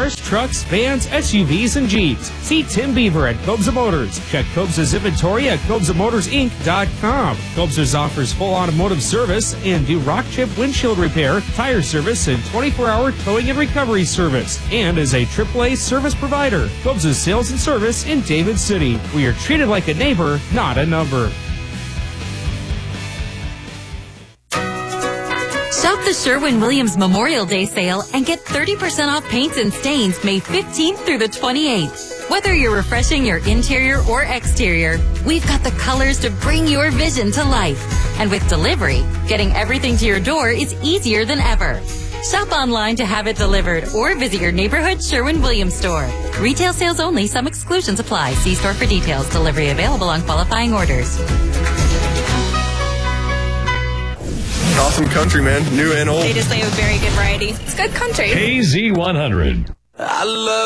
cars, trucks, vans, SUVs, and Jeeps. See Tim Beaver at Kobza Motors. Check Kobza's inventory at KobzaMotorsInc.com. Kobza's offers full automotive service and do rock chip windshield repair, tire service, and 24-hour towing and recovery service. And is a AAA service provider. Kobza's Sales and Service in David City. We are treated like a neighbor, not a number. Shop the Sherwin-Williams Memorial Day sale and get 30% off paints and stains May 15th through the 28th. Whether you're refreshing your interior or exterior, we've got the colors to bring your vision to life. And with delivery, getting everything to your door is easier than ever. Shop online to have it delivered or visit your neighborhood Sherwin-Williams store. Retail sales only. Some exclusions apply. See store for details. Delivery available on qualifying orders. Awesome country, man. New and old. They just play a very good variety. It's good country. KZ100. I love